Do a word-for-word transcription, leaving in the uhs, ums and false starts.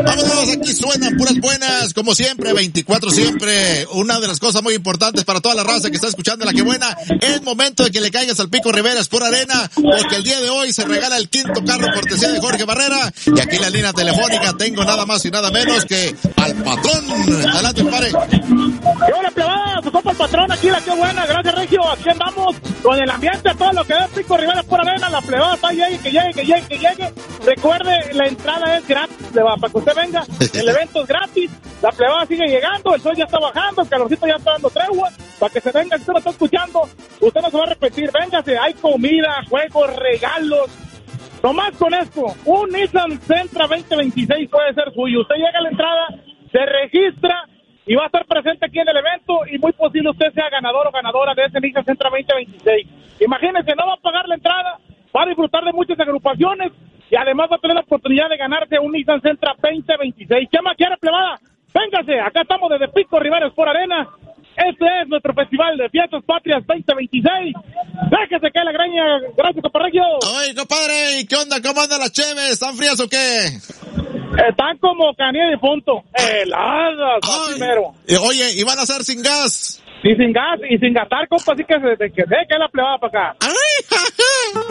Vámonos, aquí suenan puras buenas, como siempre, veinticuatro siempre. Una de las cosas muy importantes para toda la raza que está escuchando La Que Buena, es momento de que le caigas al Pico Rivera Sport Arena, porque el día de hoy se regala el quinto carro cortesía de Jorge Barrera, y aquí en la línea telefónica tengo nada más y nada menos que al patrón. Adelante, compadre. ¡Qué buena plebada! Su compa el patrón aquí, La Que Buena. Gracias, Regio. Aquí andamos con el ambiente, todo lo que da Pico Rivera Sport Arena. La plebada está llegue, que llegue, que llegue, que llegue. Recuerde, la entrada es gratis, plebada, para que usted venga. El evento es gratis. La plebada sigue llegando, el sol ya está bajando, el calorcito ya está dando tregua. Para que se venga, si usted lo está escuchando, usted no se va a repetir. Véngase, hay comida, juegos, regalos. Nomás con esto, un Nissan Sentra veinte veintiséis puede ser suyo. Usted llega a la entrada, se registra y va a estar presente aquí en el evento, y muy posible usted sea ganador o ganadora de ese Nissan Sentra veinte veintiséis. Imagínense, no va a pagar la entrada, va a disfrutar de muchas agrupaciones y además va a tener la oportunidad de ganarse un Nissan Sentra veinte veintiséis. ¿Qué más quiere, plebada? Véngase, acá estamos desde Pico Rivera Sport Arena. Este es nuestro Festival de Fiestas Patrias veinte veintiséis. Déjese caer la greña. Gracias, compadre. Oye, compadre, ¿qué onda? ¿Cómo andan las cheves? ¿Están frías o qué? Están como canilla de punto. Heladas, primero. Oye, ¿y van a ser sin gas? Y sin gas, y sin gastar, compa, así que se que deje la plebada para acá. ¡Ay,